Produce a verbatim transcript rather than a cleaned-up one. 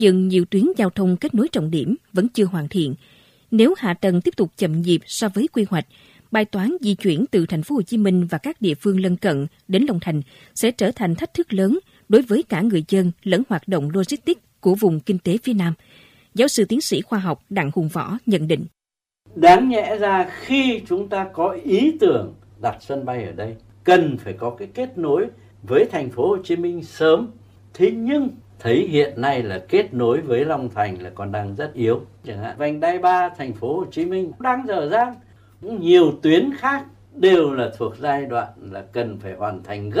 dựng nhiều tuyến giao thông kết nối trọng điểm vẫn chưa hoàn thiện. Nếu hạ tầng tiếp tục chậm nhịp so với quy hoạch, bài toán di chuyển từ thành phố Hồ Chí Minh và các địa phương lân cận đến Long Thành sẽ trở thành thách thức lớn đối với cả người dân lẫn hoạt động logistics của vùng kinh tế phía Nam. Giáo sư tiến sĩ khoa học Đặng Hùng Võ nhận định. Đáng nhẽ ra khi chúng ta có ý tưởng đặt sân bay ở đây, cần phải có cái kết nối với thành phố Hồ Chí Minh sớm. Thế nhưng thấy hiện nay là kết nối với Long Thành là còn đang rất yếu. Chẳng hạn vành đai ba thành phố Hồ Chí Minh đang dở dang, nhiều tuyến khác đều là thuộc giai đoạn là cần phải hoàn thành gấp.